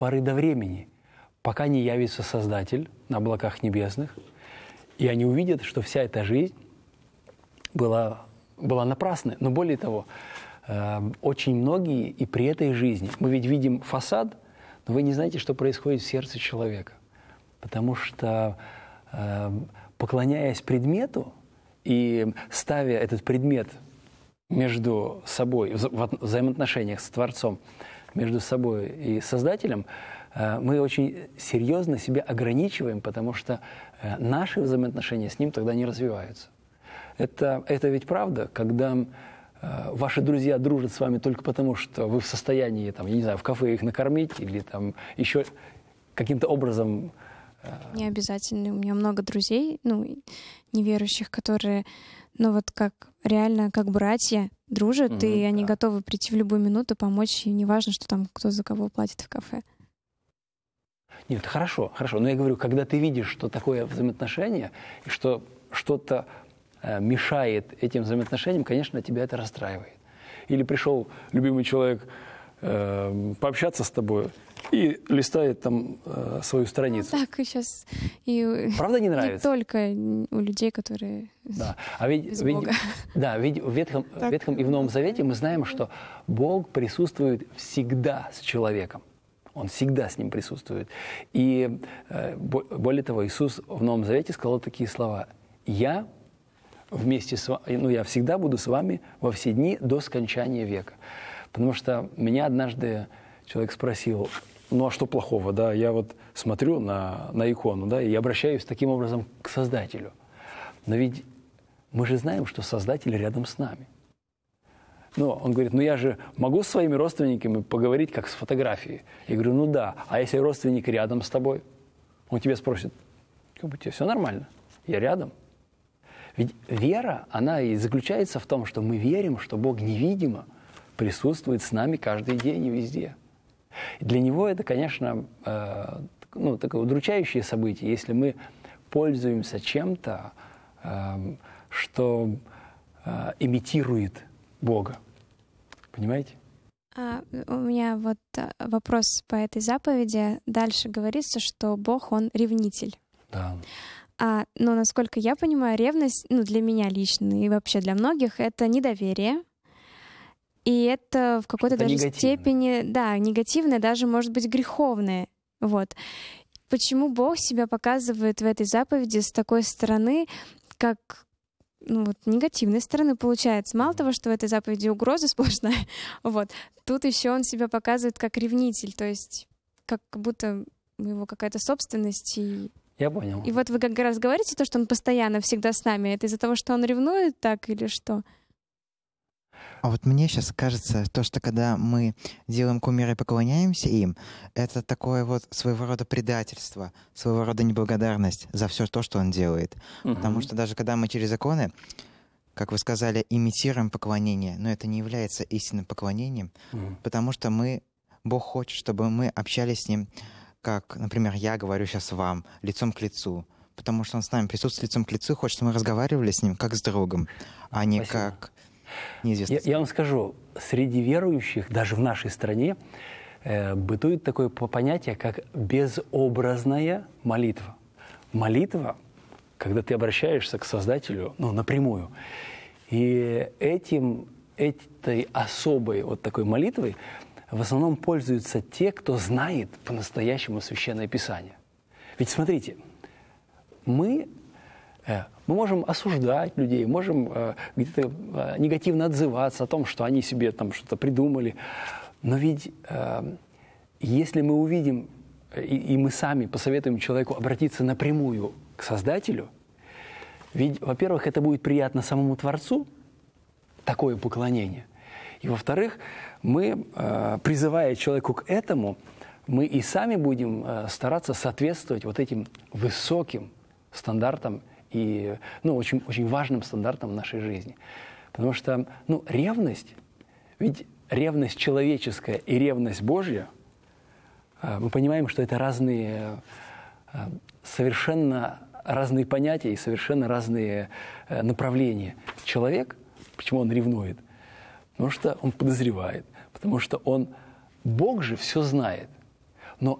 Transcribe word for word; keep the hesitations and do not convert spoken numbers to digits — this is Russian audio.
поры до времени, пока не явится Создатель на облаках небесных, и они увидят, что вся эта жизнь была, была напрасной. Но более того, э, очень многие и при этой жизни, мы ведь видим фасад, но вы не знаете, что происходит в сердце человека. Потому что, э, поклоняясь предмету и ставя этот предмет между собой, в взаимоотношениях с Творцом, между собой и Создателем, мы очень серьезно себя ограничиваем, потому что наши взаимоотношения с Ним тогда не развиваются. Это, это ведь правда, когда ваши друзья дружат с вами только потому, что вы в состоянии, там, я не знаю, в кафе их накормить или там еще каким-то образом... Не обязательно. У меня много друзей, ну, неверующих, которые, ну, вот как реально, как братья, дружат, mm-hmm, и они да. готовы прийти в любую минуту, помочь, и неважно, что там кто за кого платит в кафе. Нет, хорошо, хорошо. Но я говорю, когда ты видишь, что такое взаимоотношение, и что что-то э, мешает этим взаимоотношениям, конечно, тебя это расстраивает. Или пришел любимый человек э, пообщаться с тобой и листает там э, свою страницу. Так, и сейчас... И, правда не нравится? Не только у людей, которые да. А ведь, без ведь, Бога. Да, ведь в Ветхом, в Ветхом и в Новом Завете мы знаем, что Бог присутствует всегда с человеком. Он всегда с ним присутствует. И э, более того, Иисус в Новом Завете сказал такие слова: «Я вместе с вами, ну, я всегда буду с вами во все дни до скончания века». Потому что меня однажды человек спросил: ну а что плохого, да? Я вот смотрю на, на икону, да, и обращаюсь таким образом к Создателю. Но ведь мы же знаем, что Создатель рядом с нами. Ну, он говорит: ну я же могу с своими родственниками поговорить как с фотографией. Я говорю: ну да, а если родственник рядом с тобой? Он тебя спросит: как бы тебе все нормально, я рядом. Ведь вера, она и заключается в том, что мы верим, что Бог невидимо присутствует с нами каждый день и везде. И для Него это, конечно, э, ну, такое удручающее событие, если мы пользуемся чем-то, э, что э, имитирует Бога. Понимаете? А, у меня вот вопрос по этой заповеди. Дальше говорится, что Бог, Он ревнитель. Да. А, но, насколько я понимаю, ревность, ну, для меня лично и вообще для многих, это недоверие. И это в какой-то это даже негативное. степени, да, негативное, даже, может быть, греховное. Вот. Почему Бог себя показывает в этой заповеди с такой стороны, как... ну вот, негативной стороны получается. Мало того, что в этой заповеди угроза сплошная, вот, тут еще он себя показывает как ревнитель, то есть как будто у него какая-то собственность. И... Я понял. И вот вы как раз говорите, то, что он постоянно всегда с нами, это из-за того, что он ревнует так или что? А вот мне сейчас кажется, то, что когда мы делаем кумиры и поклоняемся им, это такое вот своего рода предательство, своего рода неблагодарность за все то, что он делает. Угу. Потому что даже когда мы через законы, как вы сказали, имитируем поклонение, но это не является истинным поклонением, угу. потому что мы, Бог хочет, чтобы мы общались с Ним, как, например, я говорю сейчас вам, лицом к лицу. Потому что Он с нами присутствует лицом к лицу, хочет, чтобы мы разговаривали с Ним как с другом, а не Спасибо. как... Неизвестно. Я, я вам скажу, среди верующих, даже в нашей стране, э, бытует такое понятие, как безобразная молитва. Молитва, когда ты обращаешься к Создателю, ну, напрямую. И этим, этой особой вот такой молитвой в основном пользуются те, кто знает по-настоящему Священное Писание. Ведь смотрите, мы... Мы можем осуждать людей, можем э, где-то э, негативно отзываться о том, что они себе там что-то придумали. Но ведь э, если мы увидим, и, и мы сами посоветуем человеку обратиться напрямую к Создателю, ведь, во-первых, это будет приятно самому Творцу, такое поклонение. И, во-вторых, мы, э, призывая человеку к этому, мы и сами будем э, стараться соответствовать вот этим высоким стандартам и, ну, очень, очень важным стандартом в нашей жизни. Потому что, ну, ревность, ведь ревность человеческая и ревность Божья, мы понимаем, что это разные, совершенно разные понятия и совершенно разные направления. Человек, почему он ревнует? Потому что он подозревает, потому что он, Бог же все знает.